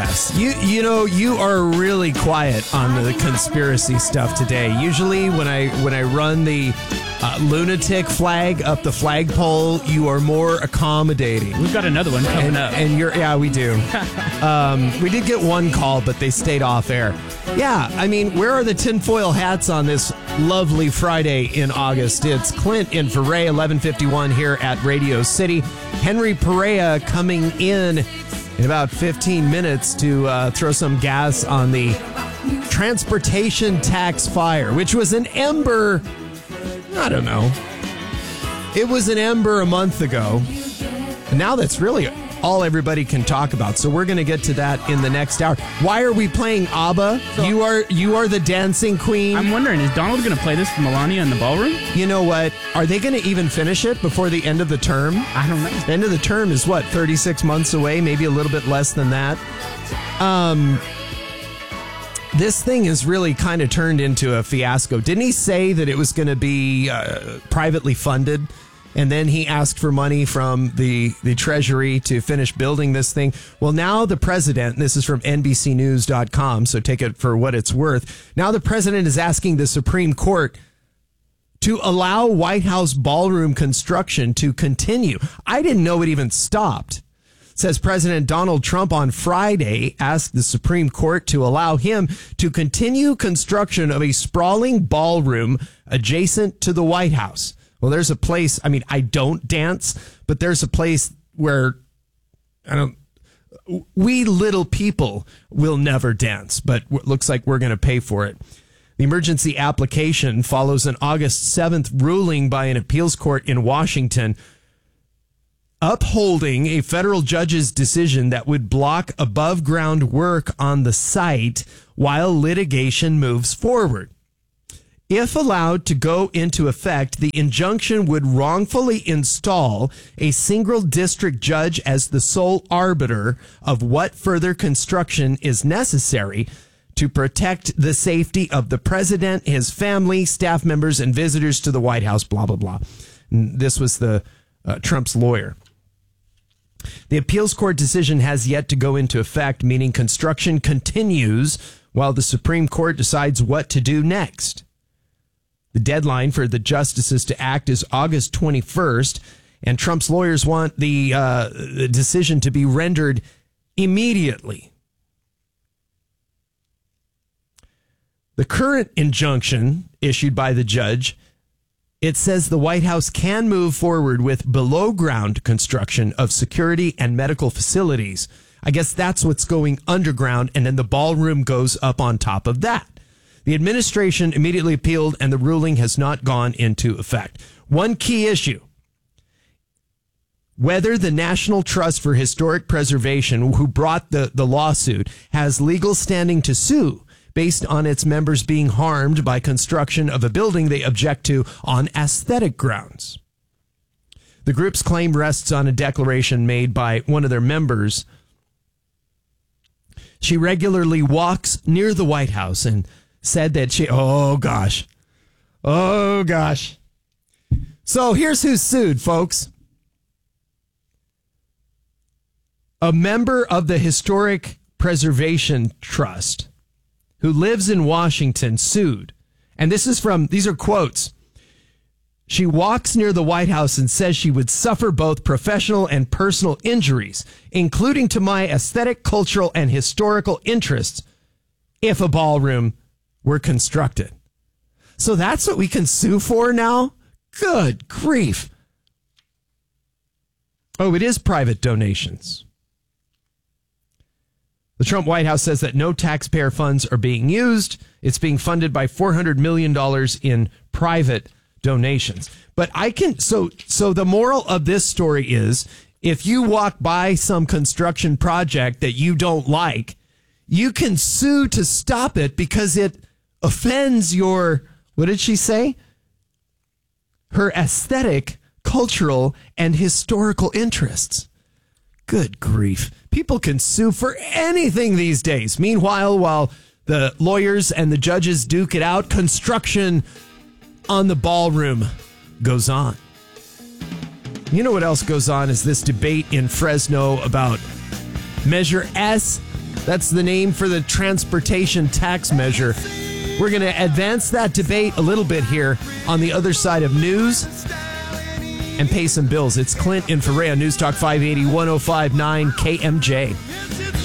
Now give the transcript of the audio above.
Yes. You are really quiet on the conspiracy stuff today. Usually when I run the lunatic flag up the flagpole, you are more accommodating. We've got another one coming up. And we do. We did get one call, but they stayed off air. Yeah, I mean, where are the tinfoil hats on this lovely Friday in August? It's Clint in for Ray, 11:51 here at Radio City. Henry Perea coming in about 15 minutes to throw some gas on the transportation tax fire, which was an ember, I don't know. It was an ember a month ago. And now that's really all everybody can talk about. So we're going to get to that in the next hour. Why are we playing ABBA? So, you are the dancing queen. I'm wondering, is Donald going to play this for Melania in the ballroom? You know what? Are they going to even finish it before the end of the term? I don't know. The end of the term is what, 36 months away? Maybe a little bit less than that. This thing has really kind of turned into a fiasco. Didn't he say that it was going to be privately funded? And then he asked for money from the Treasury to finish building this thing. Well, now the president, this is from NBCnews.com, so take it for what it's worth. Now the president is asking the Supreme Court to allow White House ballroom construction to continue. I didn't know it even stopped. Says President Donald Trump on Friday asked the Supreme Court to allow him to continue construction of a sprawling ballroom adjacent to the White House. Well, there's a place, I mean, I don't dance, but there's a place where we little people will never dance, but it looks like we're going to pay for it. The emergency application follows an August 7th ruling by an appeals court in Washington upholding a federal judge's decision that would block above ground work on the site while litigation moves forward. If allowed to go into effect, the injunction would wrongfully install a single district judge as the sole arbiter of what further construction is necessary to protect the safety of the president, his family, staff members, and visitors to the White House, blah, blah, blah. And this was the Trump's lawyer. The appeals court decision has yet to go into effect, meaning construction continues while the Supreme Court decides what to do next. The deadline for the justices to act is August 21st, and Trump's lawyers want the decision to be rendered immediately. The current injunction issued by the judge, it says the White House can move forward with below-ground construction of security and medical facilities. I guess that's what's going underground, and then the ballroom goes up on top of that. The administration immediately appealed, and the ruling has not gone into effect. One key issue: whether the National Trust for Historic Preservation, who brought the lawsuit, has legal standing to sue based on its members being harmed by construction of a building they object to on aesthetic grounds. The group's claim rests on a declaration made by one of their members. She regularly walks near the White House and said that oh gosh. So here's who's sued, folks. A member of the Historic Preservation Trust who lives in Washington sued. And these are quotes. She walks near the White House and says she would suffer both professional and personal injuries, including to my aesthetic, cultural, and historical interests, if a ballroom were constructed. So that's what we can sue for now? Good grief. Oh, it is private donations. The Trump White House says that no taxpayer funds are being used. It's being funded by $400 million in private donations. But so the moral of this story is, if you walk by some construction project that you don't like, you can sue to stop it because it offends your, what did she say? Her aesthetic, cultural, and historical interests. Good grief. People can sue for anything these days. Meanwhile, while the lawyers and the judges duke it out, construction on the ballroom goes on. You know what else goes on is this debate in Fresno about Measure S That's the name for the transportation tax measure. We're going to advance that debate a little bit here on the other side of news and pay some bills. It's Clint in for Ray on News Talk 580, 105.9 KMJ.